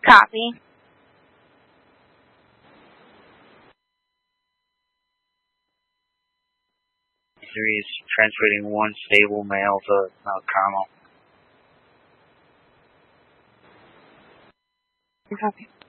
Copy. Three is transmitting one stable male to Carmel. Copy.